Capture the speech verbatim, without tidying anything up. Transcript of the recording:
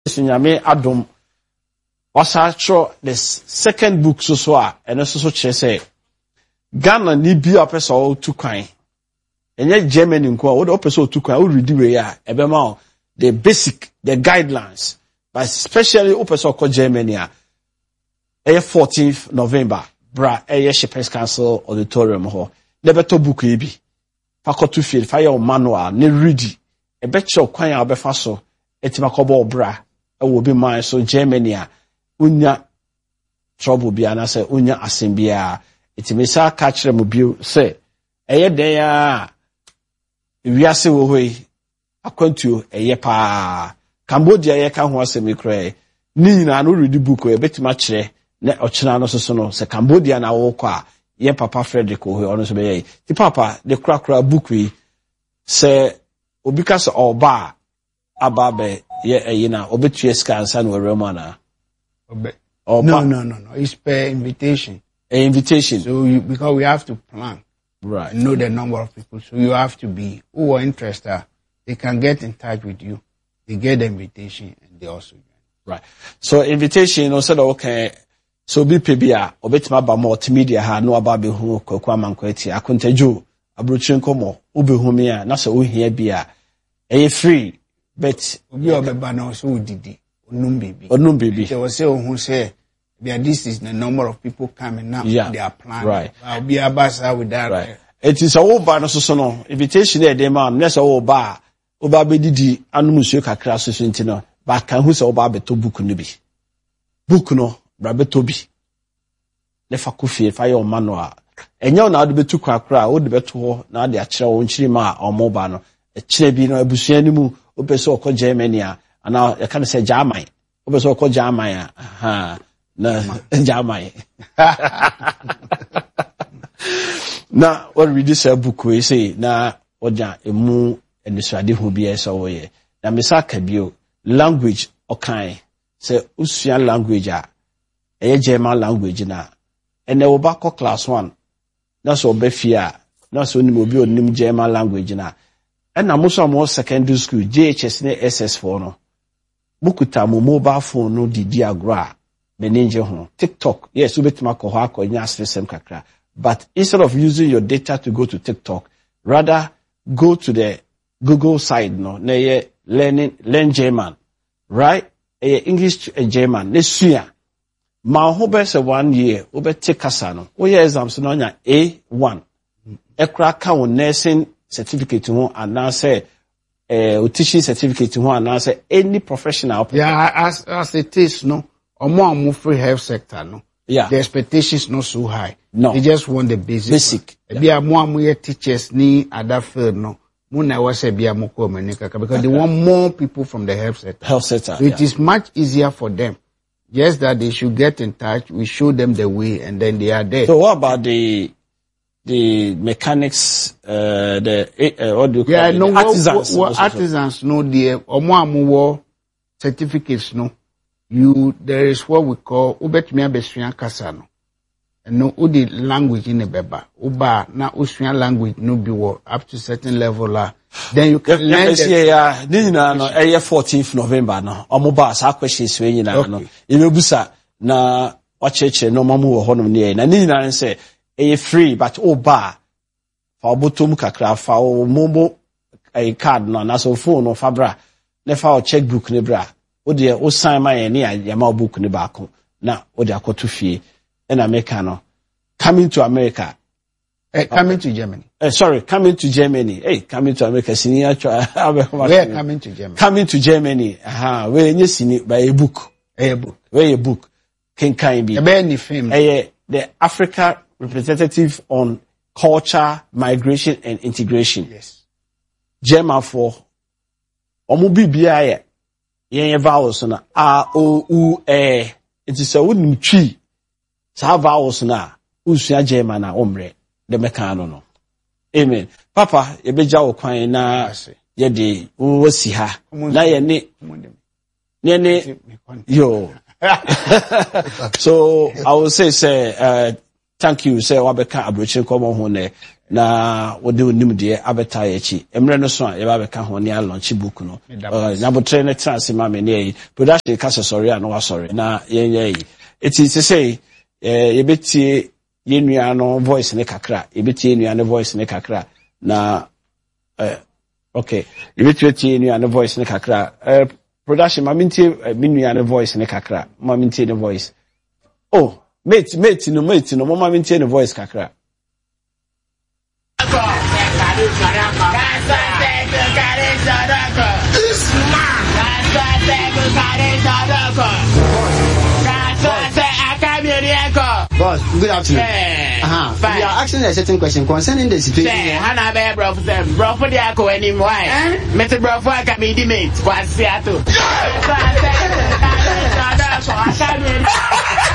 Sunyame Adom wasatro the second book so so a eno so so kire say Ghana ni bi apesa o tu kwan enye Germany nko a wo de opesa o tu kwan o read we a ebema the basic the guidelines but especially opesa ko Germany a e fourteenth November bra e Shepherds Council auditorium ho de beto book e bi fakotu field fire manual ne ready e be che kwan a obefa so etima kobo bra e wo bi man so Germany a unya trouble bi ana say unya asembia etima sa ka kire mo bi say eye den a wiase wo hoi akwantu eye pa Cambodia ye ka ho asemi kra ni nyina no read book e betima kire na ochina no so no say Cambodia na wo kwa ye papa Frederick hoi ono so be ye ti papa the kra kra book we say obi ka so oba ababe ye eyina obetue scansan we remana obe no no no no it's per invitation a invitation so you, because we have to plan right know the number of people so you have to be who are interested they can get in touch with you they get the invitation and they also join. Right so invitation you know said okay so be pebia obetima ba multimedia ha no aba be hu kwakwa mankwati akontajo abrochi nkomo obehu me a na so ohia bia e free but obi obeba na so didi onum baby onum baby they will say who say this is the number of people coming now yeah. They are planning right I'll be abasa with that right it is a oba no so no invitation e dey man na so oba oba be didi anum nsuo kakra so so ntino ba kan hu so oba beto book no bi book no bra beto bi le fa ku fie fa yo manual enye na adu betu kwakra o de beto ho na de a kire wo nchiri ma omoba no e kire bi no abusua ni mu opeso okọ Germany a ana e kan say Germany opeso okọ Germany a ha na Germany na what read this book we say na oja emu enisade ho bi eso wo ye na misaka bio language okan say usua language a e German language na ene wo ba ko class one na so be fia na so ni obi onim German language na ena mo so mo secondary school J H S ne S S four no bukuta mo mobile phone no didi agra beninje ho TikTok yes ubetima ko ha ko nya system kakra but instead of using your data to go to TikTok rather go to the Google side no na ye learning learn German right e English to German ne sua ma ho be se one year ubeti kasa no wo ye exams no nya A one ekra ka wo nursing certificate ho and say uh, teaching certificate ho and say any professional yeah as as it is no omo amu free health sector no yeah the expectations not so high no they just want the basic basic yeah. Be amu amu teachers ni other field no mo na wa say be amu ko menika because okay. They want more people from the health sector health sector so yeah. It is much easier for them just that they should get in touch we show them the way and then they are there. So what about the the mechanics, uh, the, uh, what do you call yeah, it? No, the artisans. What, what, artisans, no, the, omo certificates, no, you, there is what we call, ubetmia besrian kasano. No, udi language in a beba. Uba, na usrian language, no be what, up to certain level, la. Then you can yeah, learn. Yes, yeah, yeah. Nina, no, eh, fourteenth November, no. Omoba, sa questions, we, you know, no. Imebusa, na, wacheche, no, mamu, wa honum, niye. Na, nina, say, e free but o ba fa obotom kakra fa o momo e card no na so phone no fabra ne fa o checkbook ne bra o de o sign my ne ya ma book ne ba ko na o de akoto fie in America no coming to America eh, coming to Germany eh sorry coming to Germany hey coming to America sini actually where coming to Germany coming to Germany aha we nye sini by a book a book we a book ken kan bi e be ni film eh the Africa representative on culture, migration, and integration. Yes. German for omu bibia ye ye vowels na a o u e. It is a wooden tree. Sa vowels na usua German na omre de mekano no. Amen. Papa ye beja wo kwan na ye de wo si ha. Na ye ne ne ne yo. So I will say say uh thank you, say Wabeka Abrochi Komo Hone. na wode onim de abeta echi emre no so a ye ba be ka ho ne a launch book no na botre ne trans ma me ne production ka sorry a no wa sorry na ye ye it is to say eh ye betie ye nua no voice ne kakra ye betie nua no voice ne kakra na eh okay ye betie nua no voice ne kakra eh production ma mintie me nua no voice ne kakra ma mintie ne voice oh mate mate no mate no ma mintie ne voice kakra. Boss, good afternoon. Yeah. Uh-huh. Fine. We are asking a certain question concerning the situation. Say, Hana be bro for them. Bro for the ako any why? Eh? Mete bro for ka me di mate. Kwasi ato.